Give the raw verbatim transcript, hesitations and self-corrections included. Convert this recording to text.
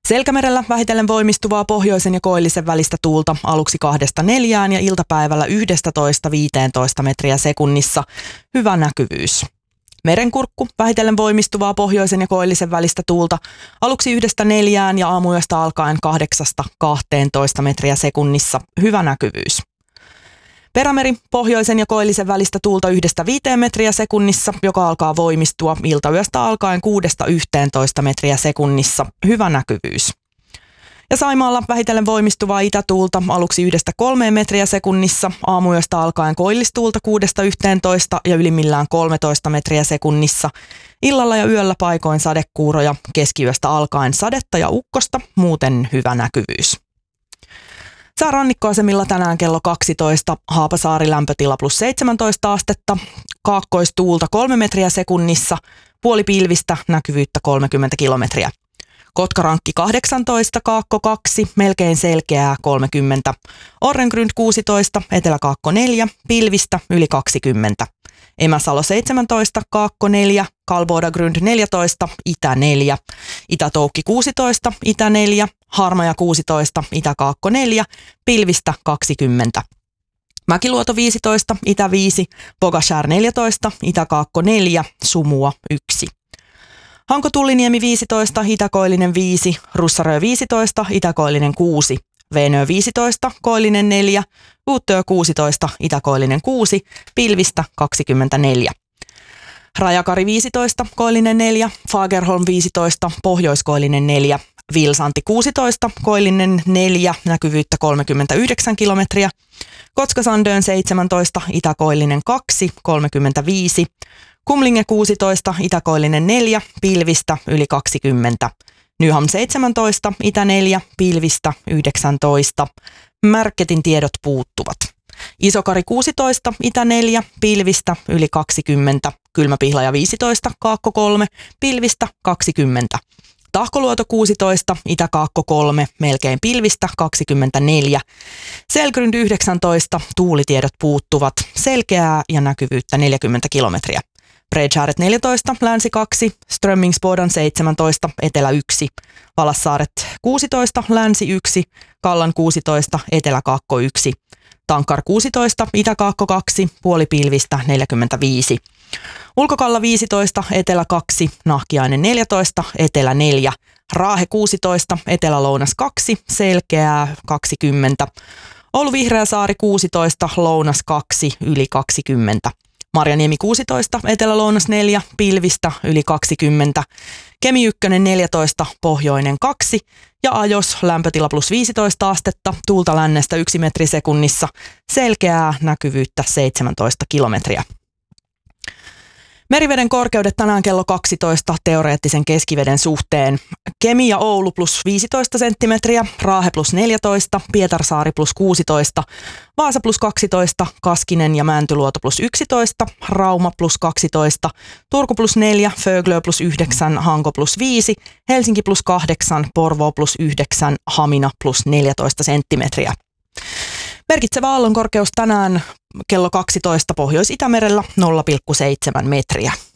Selkämerellä vähitellen voimistuvaa pohjoisen ja koillisen välistä tuulta aluksi kahdesta neljään ja iltapäivällä yksitoista viisitoista metriä sekunnissa. Hyvä näkyvyys. Merenkurkku vähitellen voimistuvaa pohjoisen ja koillisen välistä tuulta aluksi yhdestä neljään ja aamuyöstä alkaen kahdeksasta kahteentoista metriä sekunnissa. Hyvä näkyvyys. Perämeri pohjoisen ja koillisen välistä tuulta yhdestä viiteen metriä sekunnissa, joka alkaa voimistua iltayöstä alkaen kuudesta yhteentoista metriä sekunnissa. Hyvä näkyvyys. Ja Saimaalla vähitellen voimistuvaa itätuulta aluksi yhdestä kolmeen metriä sekunnissa, aamuyöstä alkaen koillistuulta kuudesta yhteentoista ja ylimmillään kolmetoista metriä sekunnissa. Illalla ja yöllä paikoin sadekuuroja, keskiyöstä alkaen sadetta ja ukkosta, muuten hyvä näkyvyys. Sää rannikkoasemilla tänään kello kaksitoista, Haapasaari lämpötila plus seitsemäntoista astetta, kaakkoistuulta kolme metriä sekunnissa, puoli pilvistä, näkyvyyttä kolmekymmentä kilometriä. Kotkarankki kahdeksantoista, Kaakko kaksi, melkein selkeää kolmekymmentä. Orrengrund kuusitoista, Etelä-Kaakko neljä, pilvistä yli kaksikymmentä. Emäsalo seitsemäntoista, Kaakko neljä, Kalbodagrund neljätoista, Itä neljä. Itä-Toukki kuusitoista, Itä neljä, Harmaja kuusitoista, Itä-Kaakko neljä, pilvistä kaksikymmentä. Mäkiluoto viisitoista, Itä viisi, Pogashär neljätoista, Itä-Kaakko neljä, Sumua yksi. Hanko-Tulliniemi viisitoista, Itä-Koillinen viisi, Russarö viisitoista, Itä-Koillinen kuusi, Veenö viisitoista, Koillinen neljä, Uuttöö kuusitoista, Itä-Koillinen kuusi, pilvistä kaksikymmentäneljä. Rajakari viisitoista, Koillinen neljä, Fagerholm viisitoista, Pohjoiskoillinen neljä, Vilsanti kuusitoista, Koillinen neljä, näkyvyyttä kolmekymmentäyhdeksän kilometriä. Kotskasandön seitsemäntoista, Itä-Koillinen kaksi, kolmekymmentäviisi. Kumlinge kuusitoista, Itä-Koillinen neljä, pilvistä yli kaksikymmentä. Nyham seitsemäntoista, Itä neljä, pilvistä yhdeksäntoista. Märketin tiedot puuttuvat. Isokari kuusitoista, Itä neljä, pilvistä yli kaksikymmentä. Kylmäpihlaja viisitoista, Kaakko kolme, pilvistä kaksikymmentä. Tahkoluoto kuusitoista, Itä-Kaakko kolme, melkein pilvistä kaksikymmentäneljä. Selgrund yhdeksäntoista, tuulitiedot puuttuvat, selkeää ja näkyvyyttä neljäkymmentä kilometriä. Bredshäret neljätoista, Länsi kaksi, Strömmingsbodan seitsemäntoista, Etelä yksi. Valassaaret kuusitoista, Länsi yksi, Kallan kuusitoista, Etelä-Kaakko yksi. Tankkar kuusitoista, Itä-Kaakko kaksi, puoli pilvistä neljäkymmentäviisi. Ulkokalla viisitoista, Etelä kaksi, Nahkiainen neljätoista, Etelä neljä. Raahe kuusitoista, Etelä-Lounas kaksi, selkeää kaksikymmentä. Oulu Vihreäsaari kuusitoista, Lounas kaksi, yli kaksikymmentä. Marjaniemi kuusitoista, Etelä-Lounas neljä, pilvistä yli kaksikymmentä. Kemi yksi neljätoista, Pohjoinen kaksi ja Ajos lämpötila plus viisitoista astetta, tuulta lännestä yksi metri sekunnissa, selkeää näkyvyyttä seitsemäntoista kilometriä. Meriveden korkeudet tänään kello kaksitoista teoreettisen keskiveden suhteen. Kemi ja Oulu plus viisitoista senttimetriä, Raahe plus neljätoista, Pietarsaari plus kuusitoista, Vaasa plus kaksitoista, Kaskinen ja Mäntyluoto plus yksitoista, Rauma plus kaksitoista, Turku plus neljä, Föglö plus yhdeksän, Hanko plus viisi, Helsinki plus kahdeksan, Porvoo plus yhdeksän, Hamina plus neljätoista senttimetriä. Merkitsevä aallonkorkeus tänään kello kaksitoista Pohjois-Itämerellä nolla pilkku seitsemän metriä.